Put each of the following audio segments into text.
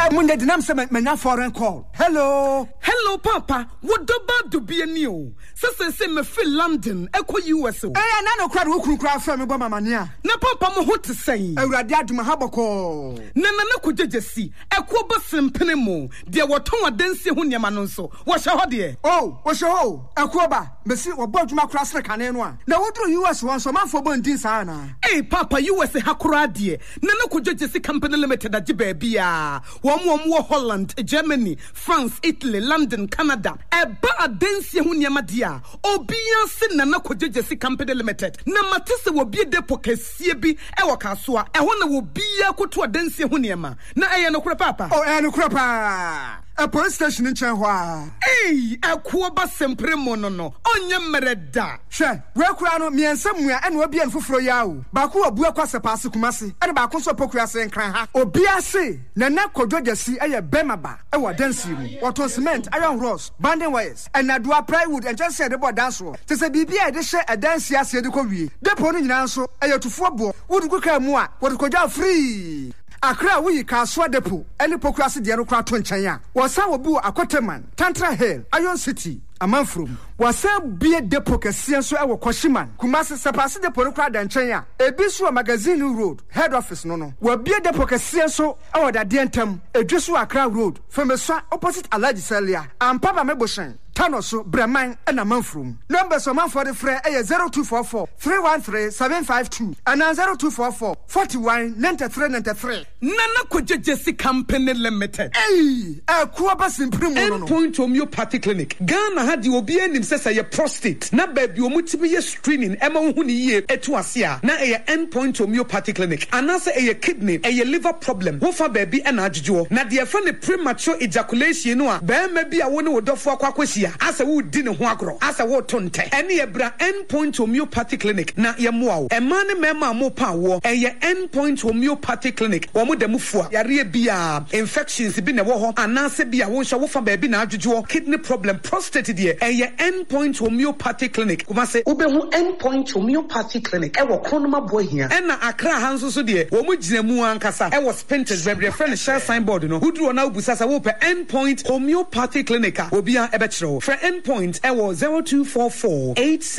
Munde dinam se menya foreign call. Hello Papa. What about to be a new? Say me feel London, Echo US. Eh na no crowd wo kru from me mama nia. Na papa mo ho te say. Awurade aduma haboko. Na ko jejesi. Ekwo bosem penemo. De woton adansi ho niam no nso. Wo hye ho de. Oh, wo hye ho. Ekwo ba. Mesi wo bodwuma kra sre kane no a. Na wodru US won so manfo bondin sa na. Eh papa US hakura de. Na ko jejesi company limited age ba bia. Wo Holland, Germany, France, Italy, London, Canada. Eba adansi ho niam dia. Obia se na ko jejesi company limited. Na matese wo bie depo kesie bi e wo kasoa. E ho na wo bia koto adansi ho niam. Na eye no kura papa. Oh, no kura pa. A police station in Chenhua. Hey, a kuoba sempre monono. Onye mereda. She, we kurano mi ensemua and we be en fufro yawo. Baku obua kwase paase kumasi. And baku so pokua se nkran ha. Obia se na na kodwogesi eye bemaba. E wa dance mu. Waton cement, iron rods, banding wires. And na dua plywood and just said about dance ro. Te se bibia e de she a dance ya se de ko wie. Depo no nyina nso eye tufo bo. Wodu kuka mu a, wodu kodwa free. Akra we Kaswa depo any pokrasi de no kra to nchen a wasa wo bi Akoteman Tantra Hill Iron City Amanfrom wasa bie depo kese so e wo Koshiman Kumasi sepase depo no kra da nchen a ebi so magazine road head office no wo bie depo kese so e wo da de ntam edwiso Akra road Femeswa opposite Alaji Celia Ampaba Meboshen Tanoso Breman and Amanfrom numbers of man for the free 0244 313 752 and 0244 41 93 93 Nana Kojejesi Company Limited. Hey, Kuaba Simprimo. Endpoint Homeopathy Clinic. Ghana had the obi enim says a prostate. Na baby omutibi screening. Emma huni ye etuasia. Na a Endpoint Homeopathy Clinic. Anasa a kidney, a liver problem. Wofa baby and ajujo. Na the friend premature ejaculation noa. Be maybe a one would offer kwakweshia. As a wood dinner huagro. As a wood tonte. Any ebra Endpoint Homeopathy Clinic. Na ya muau. A man mema mo power. A Endpoint Homeopathy Clinic. De mufua yare bia infections bi na wo ho anase bia wo hwa wo fa ba bi na adwodwo kidney problem prostate de Endpoint Homeopathy Clinic kuma se ubehu Endpoint Homeopathy Clinic e wo kronoma bo hia e na Akra hanso so de wo mu gina mu ankasa e wo Spintex bebre friend share signboard no uduro na ubusasa wo pe Endpoint Homeopathy Clinic a obia e be kire for Endpoint e wo 0244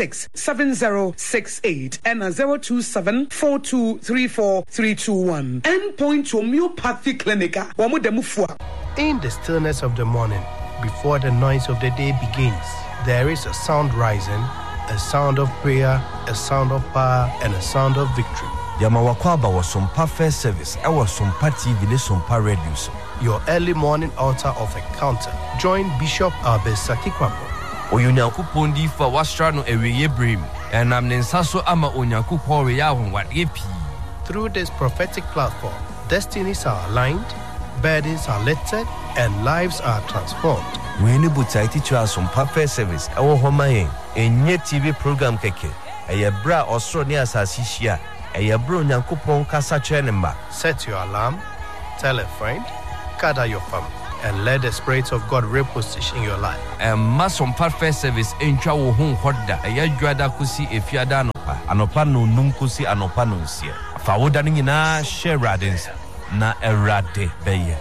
867068 and 0274234321 Endpoint Homeopathy Clinic. In the stillness of the morning, before the noise of the day begins, there is a sound rising, a sound of prayer, a sound of power, and a sound of victory. Yamawakwaba was some perfect service. I was some TV, some radio. Your early morning altar of encounter. Join Bishop Albesati Kwambo. Oyunyaku Pondi for Wastrano Eweye Brim, and Amnensaso Ama Onyaku Poria what yepi. Through this prophetic platform, destinies are aligned, burdens are lifted, and lives are transformed. We need to teach us some perfect service. Our home a new TV program keke. A bra Australia Sasisia. A bro Nyankupon Kasa Chenemba. Set your alarm, tell a friend, gather your family, and let the Spirit of God reposition your life. And mass on perfect service in Chawo Home Hoda. A Yajuada Kusi if Yadanopa, Anopano Numkusi Anopano Sia. Fawodani na share radins na erade beye.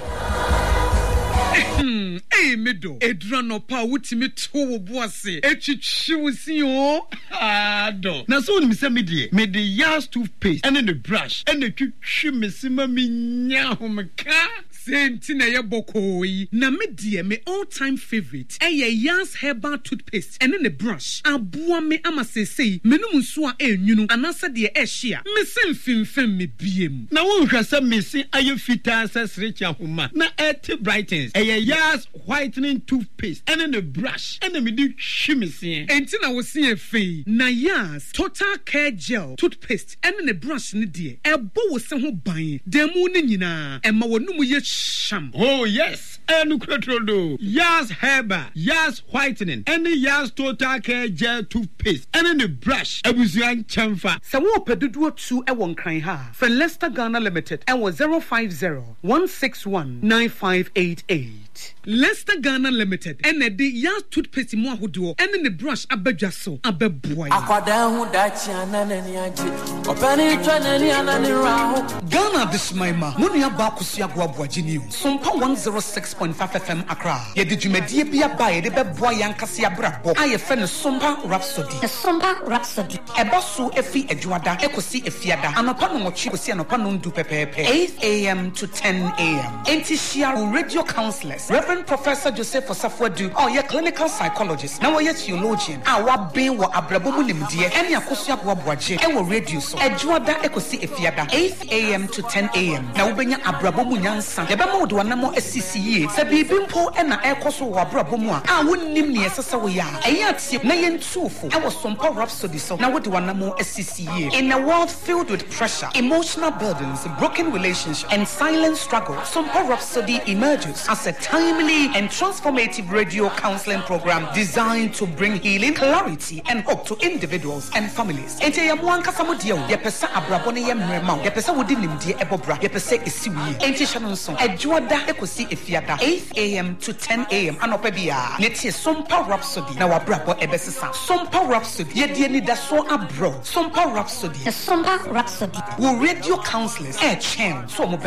Hey medo edrano pa wutimi to wo boase etwitwiwusi o ado na so ni se mede yas toothpaste and the brush and the twitwi mesima minya homka sentina ye bokoi na medie me all time favorite yas herbal toothpaste and the brush aboa me amasesei menum nso a enwunu anasa de ehia mesen fimfem me biem na wo hwasa mesi ayefita sesrecha homa na et brightens yas whitening toothpaste and then the brush and then me do shimisi entina wo see fe na yas total care gel toothpaste and then the brush ni de ebo wo se ho ban demu ni nyina ema wonum ye sham. Oh yes, and Crotrodo. Yas Herba, Yas Whitening, and the Yas Total Care Gel Toothpaste, and then the brush. Abuzian Chamfa. Sawo Pedudu 2 Ewon Kran Ha. For Leicester Ghana Limited, and was 050-161-9588. Leicester Ghana Limited, and the Yas Toothpaste Moahudo, and then the brush Abejaso, Abeboy. Ghana this my ma. Munia Bakusia Guabuajini. News. Sumpa 106.5 FM Accra. Yedi dwumadie bia ba yede beboa yankase abrabo. Aye fe no Sumpa Rhapsody. The Sumpa Rhapsody. Eba so efi adwada ekosi efiada. Anopa no mochi kosi anopa no ndu pepepe. 8 a.m. to 10 a.m. Enti share radio counselors. Reverend Professor Joseph Osafwadu. Oh, ye clinical psychologist. Now ye theologian. Awa ben wo abrabo mu nimdie. Eni akoso aboa boaje. Ewo radio so. Adwada ekosi efiada. 8 a.m. to 10 a.m. Na wobenya abrabo mu nyansa. Yebema wo de wanamo asisiye. Se bibi mpo na ekoso wo abrabo mu a wonnim ne esesa wo ya. Eya tie na yentuofo. Ewo Sumpa Rhapsody so. Na wo de wanamo asisiye. In a world filled with pressure, emotional burdens, broken relationships, and silent struggle, Sumpa Rhapsody emerges as a timely and transformative radio counseling program designed to bring healing, clarity, and hope to individuals and families. Ente ya muanka samudio, ye pesa abrabone ye mrema, ye pesa wodi nimdie ebobra, ye pesa esiwi. Ente shanonson, edwada ekosi efiada, 8 a.m. to 10 a.m. anopebia. Netie Sumpa Rhapsody na wabrabo ebesisa. Sumpa Rhapsody, ye die ni daso abro. Sumpa Rhapsody. The Sumpa Rhapsody. Wo radio counselors, chen, so mo